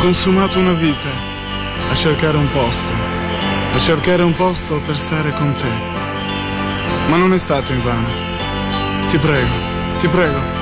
consumato una vita a cercare un posto per stare con te. Ma non è stato invano. Ti prego,